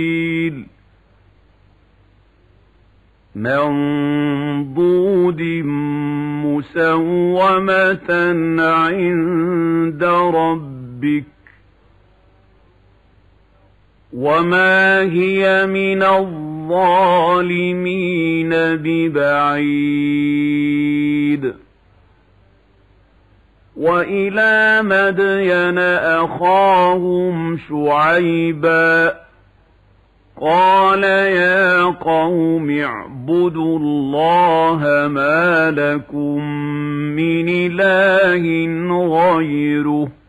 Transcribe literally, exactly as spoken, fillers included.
منضود مسومة عند ربك وما هي من الظالمين ببعيد وإلى مدين أخاهم شعيبا قال يا قوم اعبدوا الله ما لكم من إله غيره